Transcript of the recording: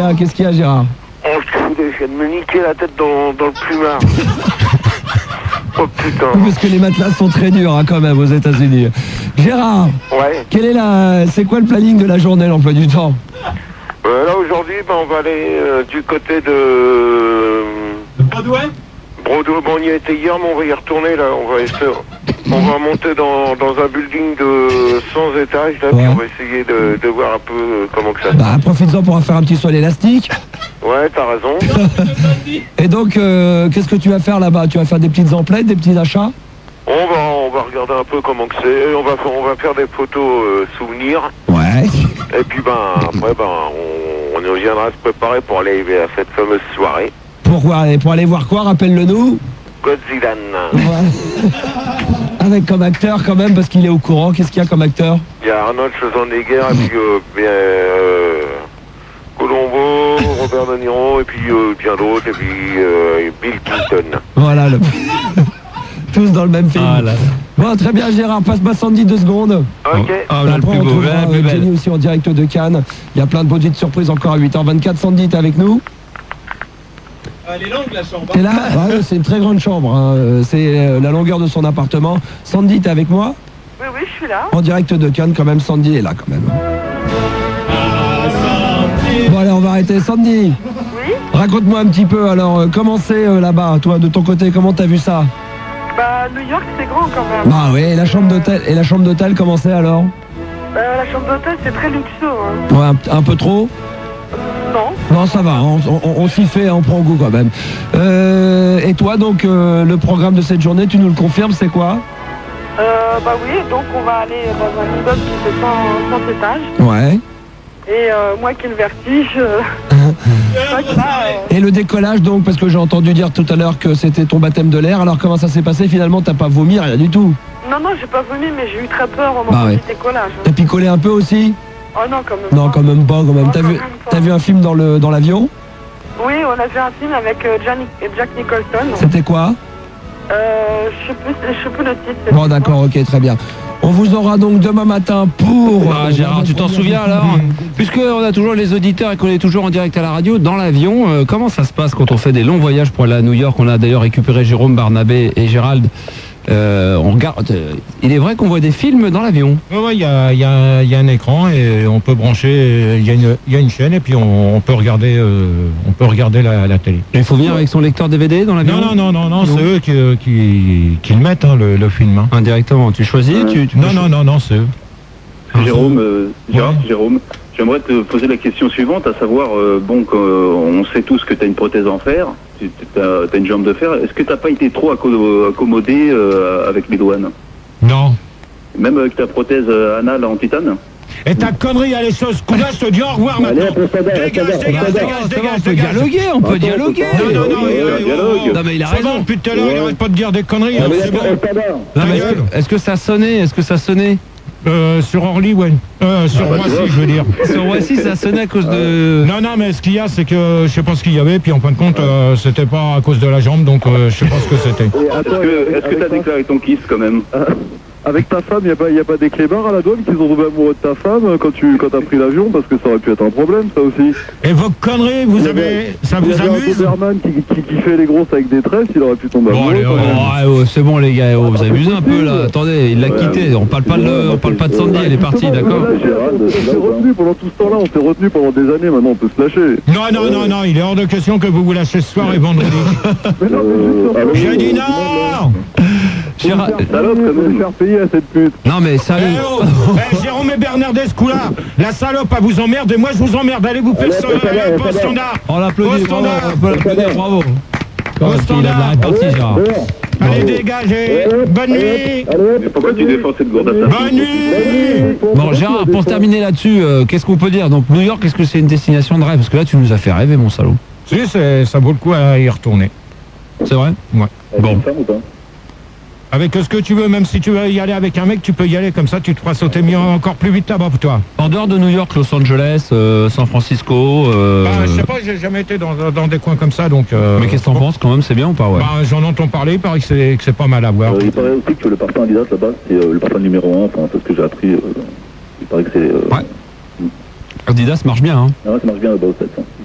gars? Qu'est-ce qu'il y a, Gérard? Oh, je viens de me niquer la tête dans le plumard. Oh putain. Parce que les matelas sont très durs hein, quand même aux États-Unis. Gérard, ouais. C'est quoi le planning de la journée, l'emploi du temps? Là aujourd'hui, on va aller du côté de Broadway. Broadway. Bon, on y a été hier, mais on va y retourner là. On va monter dans un building de 100 étages là, puis on va essayer de voir un peu comment que ça se passe. Bah, profites-en pour faire un petit saut à l'élastique. Ouais, t'as raison. Et donc, qu'est-ce que tu vas faire là-bas? Tu vas faire des petites emplettes, des petits achats? On va regarder un peu comment que c'est. On va faire des photos souvenirs. Ouais. Et puis après on viendra se préparer pour aller à cette fameuse soirée. Pour aller voir quoi? Rappelle-le-nous. Godzilla. Ouais. Avec comme acteur quand même, parce qu'il est au courant. Qu'est-ce qu'il y a comme acteur? Il y a Arnold Schwarzenegger et puis Colombo, Robert De Niro et puis bien d'autres et puis Bill Clinton. Voilà, tous dans le même film. Ah, là. Bon, très bien Gérard, passe-moi Sandy 2 secondes. Ok. Ah, là, le Après, plus on beau, trouvera la plus belle. Jenny aussi en direct de Cannes. Il y a plein de petites surprises encore à 8h24. Sandy, t'es avec nous? Elle est longue la chambre. T'es là? Ouais, c'est une très grande chambre. Hein. C'est la longueur de son appartement. Sandy, t'es avec moi? Oui, oui, je suis là. En direct de Cannes, quand même. Sandy est là, quand même. Bon, allez, on va arrêter. Sandy, Oui. raconte-moi un petit peu. Alors, comment c'est là-bas, toi, de ton côté? Comment t'as vu ça? Bah, New York, c'est grand quand même. Bah oui, et la chambre d'hôtel, comment c'est alors? La chambre d'hôtel, c'est très luxueux. Hein. Ouais, un peu trop? Non. Non, ça va, on s'y fait, on prend goût quand même. Et toi, donc, le programme de cette journée, tu nous le confirmes, c'est quoi? Bah oui, donc on va aller dans un immeuble qui fait 100 étages. Ouais. Et moi qui ai le vertige, Et le décollage, donc, parce que j'ai entendu dire tout à l'heure que c'était ton baptême de l'air, alors comment ça s'est passé finalement? T'as pas vomi, rien du tout? Non, j'ai pas vomi, mais j'ai eu très peur au Bah moment ouais. du décollage. T'as picolé un peu aussi? Oh non, quand même Non, pas. quand même pas, quand même. Non, quand même pas. T'as vu un film dans l'avion? Oui, on a vu un film avec Jack Nicholson. C'était quoi? Je sais plus le titre. Bon, d'accord, ok, très bien. On vous aura donc demain matin pour... Ah, Gérard, tu t'en souviens alors? Puisqu'on a toujours les auditeurs et qu'on est toujours en direct à la radio, dans l'avion, comment ça se passe quand on fait des longs voyages pour aller à New York? On a d'ailleurs récupéré Jérôme, Barnabé et Gérald. On regarde. Il est vrai qu'on voit des films dans l'avion. Ouais, il y a un écran et on peut brancher. Il y a une chaîne et puis on peut regarder la télé. Il faut venir avec son lecteur DVD dans l'avion? Non, c'est eux qui le mettent, hein, le film. Hein. Indirectement, tu choisis? Non, c'est eux. Jérôme, j'aimerais te poser la question suivante, à savoir, on sait tous que tu as une prothèse en fer, tu as une jambe de fer, est-ce que tu n'as pas été trop accommodé avec les douanes? Non. Même avec ta prothèse anale en titane? Et ta connerie, allez, ce coup-là, je te dis au revoir maintenant. Dégage. On peut dialoguer, on peut dialoguer. Non, Non, mais il a c'est bon, raison. depuis tout à l'heure, il arrête pas de dire des conneries. hein, c'est bon. Non, mais est-ce que ça sonnait? Sur Orly, ouais. Sur Roissy, je veux dire. Sur Roissy, ça sonnait à cause de... Non, mais ce qu'il y a, c'est que je sais pas ce qu'il y avait, puis en fin de compte, c'était pas à cause de la jambe, donc je sais pas ce que c'était. Est-ce que tu as déclaré ton kiss quand même? Avec ta femme, y a pas des clébards à la douane qui sont tombés amoureux de ta femme quand t'as pris l'avion, parce que ça aurait pu être un problème, ça aussi. Et vos conneries, ça vous amuse? Il y avait un Doberman qui fait les grosses avec des tresses, il aurait pu tomber Bon, amoureux. allez, c'est bon les gars, vous abusez un peu là. Attendez, il l'a quitté. On parle pas de Sandy, elle est partie, d'accord? On s'est retenu pendant tout ce temps-là, on s'est retenu pendant des années, maintenant on peut se lâcher. Non, il est hors de question que vous lâchez ce soir et vendredi. J'ai dit non! Salope, ça me faire payer à cette pute. Non mais sérieux. Jérôme et Bernardet, ce coup-là, la salope, elle vous emmerde et moi je vous emmerde. Allez vous faire au standard. On l'applaudit, bravo, on peut l'applaudir, bravo. Au standard. Il a de la répartie, Gérard. Allez, dégagez. Bonne nuit. Mais pourquoi tu défends cette gourde à sa Bonne nuit. Bon Gérard, pour se terminer là-dessus, qu'est-ce qu'on peut dire? Donc New York, est-ce que c'est une destination de rêve? Parce que là tu nous as fait rêver, mon salaud. Si, ça vaut le coup à y retourner. C'est vrai? Ouais. Bon. Ou pas? Avec ce que tu veux, même si tu veux y aller avec un mec, tu peux y aller comme ça, tu te feras sauter mieux encore plus vite là-bas pour toi. En dehors de New York, Los Angeles, San Francisco... je sais pas, j'ai jamais été dans des coins comme ça, donc... Mais qu'est-ce que t'en penses quand même? C'est bien ou pas? Ouais. J'en entends parler, il paraît que c'est pas mal à voir. Il paraît aussi que le parfum Adidas là-bas, c'est le parfum numéro 1, enfin c'est ce que j'ai appris. Il paraît que c'est... Ouais. Adidas marche bien, hein? Non, ça marche bien là-bas au fait.